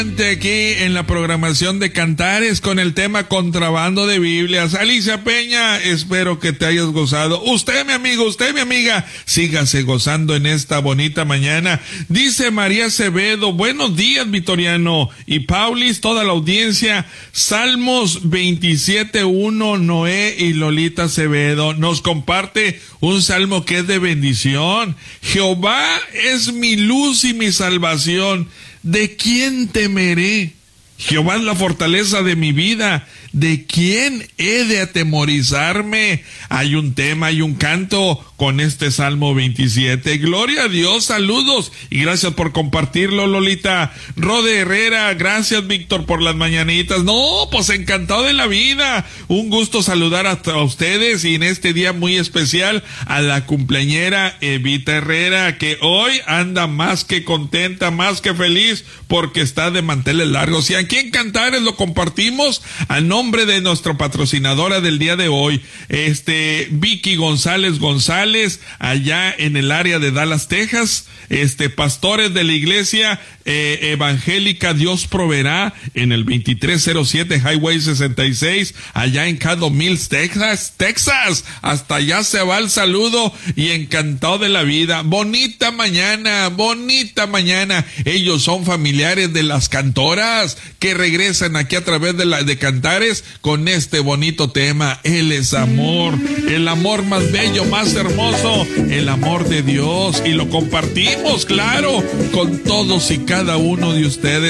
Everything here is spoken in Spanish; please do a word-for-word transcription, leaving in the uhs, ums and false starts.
Aquí en la programación de Cantares con el tema Contrabando de Biblias. Alicia Peña, espero que te hayas gozado. Usted, mi amigo, usted, mi amiga, sígase gozando en esta bonita mañana. Dice María Acevedo, buenos días, Vitoriano y Paulis, toda la audiencia. Salmos veintisiete uno, Noé y Lolita Acevedo nos comparte un salmo que es de bendición. Jehová es mi luz y mi salvación. ¿De quién temeré? Jehová es la fortaleza de mi vida. ¿De quién he de atemorizarme? Hay un tema, hay un canto con este Salmo veintisiete. Gloria a Dios, saludos y gracias por compartirlo, Lolita. Rode Herrera, gracias, Víctor, por las mañanitas. No, pues encantado de la vida. Un gusto saludar a, a ustedes y en este día muy especial a la cumpleañera Evita Herrera, que hoy anda más que contenta, más que feliz porque está de manteles largos. Y aquí en Cantares lo compartimos a nombre de nuestra patrocinadora del día de hoy, este Vicky González González, allá en el área de Dallas, Texas, este pastores de la iglesia eh, evangélica Dios Proveerá en el veintitrés cero siete Highway sesenta y seis, allá en Caddo Mills, Texas, Texas, hasta allá se va el saludo y encantado de la vida. Bonita mañana, bonita mañana. Ellos son familiares de las cantoras que regresan aquí a través de la de Cantares con este bonito tema. Él es amor, el amor más bello, más hermoso, el amor de Dios, y lo compartimos, claro, con todos y cada uno de ustedes.